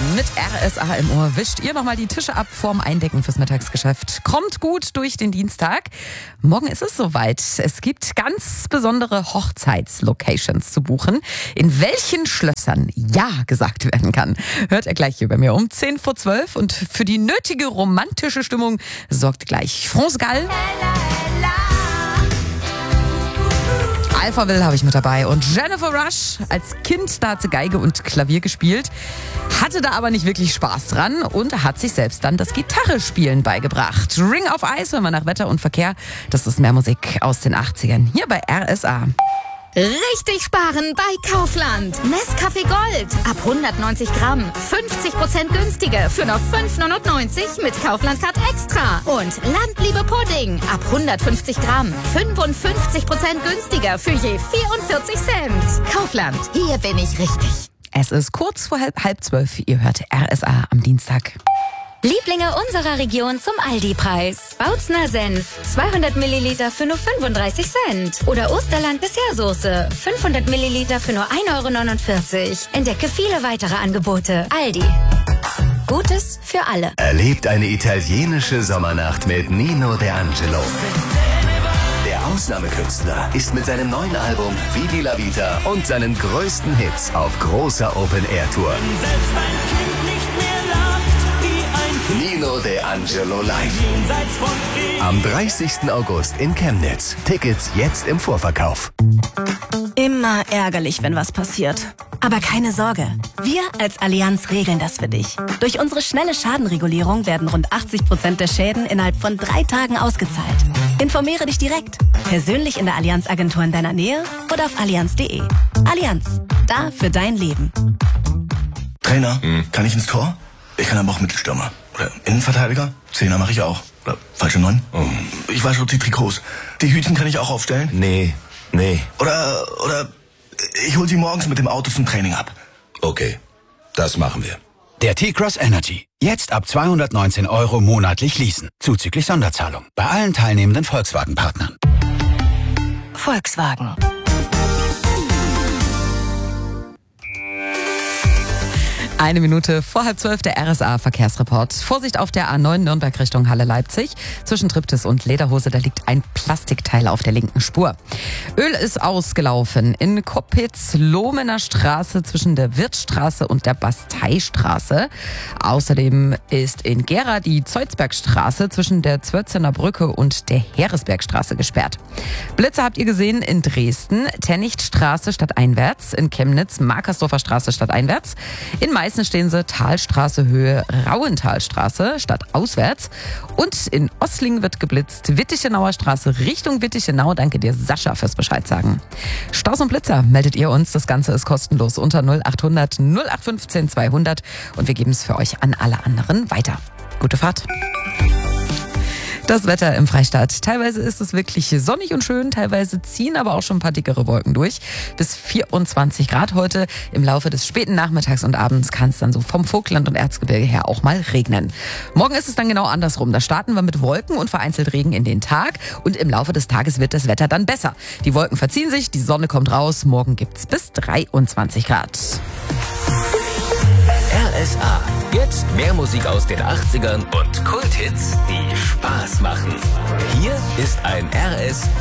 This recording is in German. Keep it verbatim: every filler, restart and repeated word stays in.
Mit R S A im Ohr wischt ihr nochmal die Tische ab vorm Eindecken fürs Mittagsgeschäft. Kommt gut durch den Dienstag. Morgen ist es soweit. Es gibt ganz besondere Hochzeitslocations zu buchen. In welchen Schlössern Ja gesagt werden kann, hört ihr gleich hier bei mir um zehn vor zwölf. Und für die nötige romantische Stimmung sorgt gleich France Gall. Alphaville habe ich mit dabei und Jennifer Rush. Als Kind, da hat sie Geige und Klavier gespielt, hatte da aber nicht wirklich Spaß dran und hat sich selbst dann das Gitarrespielen beigebracht. Ring of Ice, wenn man nach Wetter und Verkehr, das ist mehr Musik aus den achtzigern. Hier bei R S A. Richtig sparen bei Kaufland. Nescafé Gold ab hundertneunzig Gramm. fünfzig Prozent günstiger für nur fünf neunundneunzig mit Kaufland Card Extra. Und Landliebe Pudding ab hundertfünfzig Gramm. fünfundfünfzig Prozent günstiger für je vierundvierzig Cent. Kaufland, hier bin ich richtig. Es ist kurz vor halb, halb zwölf. Ihr hört R S A am Dienstag. Lieblinge unserer Region zum Aldi-Preis. Bautzner Senf, zweihundert Milliliter für nur fünfunddreißig Cent. Oder Osterland Dessertsoße, fünfhundert Milliliter für nur ein Euro neunundvierzig. Entdecke viele weitere Angebote. Aldi. Gutes für alle. Erlebt eine italienische Sommernacht mit Nino D'Angelo. Der Ausnahmekünstler ist mit seinem neuen Album Vivi la Vita und seinen größten Hits auf großer Open-Air-Tour. Nino D'Angelo live. Am dreißigsten August in Chemnitz. Tickets jetzt im Vorverkauf. Immer ärgerlich, wenn was passiert. Aber keine Sorge. Wir als Allianz regeln das für dich. Durch unsere schnelle Schadenregulierung werden rund achtzig Prozent der Schäden innerhalb von drei Tagen ausgezahlt. Informiere dich direkt. Persönlich in der Allianz-Agentur in deiner Nähe oder auf allianz punkt de. Allianz. Da für dein Leben. Trainer, hm. kann ich ins Tor? Ich kann aber auch Mittelstürmer. Oder Innenverteidiger? Zehner mache ich auch. Oder falsche Neun? Oh. Ich wasche die Trikots. Die Hütchen kann ich auch aufstellen? Nee, nee. Oder, oder ich hol sie morgens mit dem Auto zum Training ab. Okay, das machen wir. Der T-Cross Energy. Jetzt ab zweihundertneunzehn Euro monatlich leasen. Zuzüglich Sonderzahlung. Bei allen teilnehmenden Volkswagen-Partnern. Volkswagen. Eine Minute vor halb zwölf der R S A-Verkehrsreport. Vorsicht auf der A neun Nürnberg Richtung Halle-Leipzig. Zwischen Triptis und Lederhose, da liegt ein Plastikteil auf der linken Spur. Öl ist ausgelaufen in Koppitz-Lohmener Straße zwischen der Wirtstraße und der Basteistraße. Außerdem ist in Gera die Zeuzbergstraße zwischen der Zwötzener Brücke und der Heeresbergstraße gesperrt. Blitze habt ihr gesehen in Dresden, Tennichtstraße stadteinwärts, in Chemnitz Markersdorfer Straße stadteinwärts, in Meißen stehen sie Talstraße Höhe Rauenthalstraße stadtauswärts und in Ossling wird geblitzt Wittichenauer Straße Richtung Wittichenau. Danke dir, Sascha, fürs Bescheid sagen. Staus und Blitzer meldet ihr uns. Das Ganze ist kostenlos unter null achthundert null acht fünfzehn zweihundert und wir geben es für euch an alle anderen weiter. Gute Fahrt. Das Wetter im Freistaat. Teilweise ist es wirklich sonnig und schön, teilweise ziehen aber auch schon ein paar dickere Wolken durch. Bis vierundzwanzig Grad heute. Im Laufe des späten Nachmittags und Abends kann es dann so vom Vogtland und Erzgebirge her auch mal regnen. Morgen ist es dann genau andersrum. Da starten wir mit Wolken und vereinzelt Regen in den Tag und im Laufe des Tages wird das Wetter dann besser. Die Wolken verziehen sich, die Sonne kommt raus. Morgen gibt's bis dreiundzwanzig Grad. R S A. Jetzt mehr Musik aus den achtzigern und Kulthits, die Spaß machen. Hier ist ein R S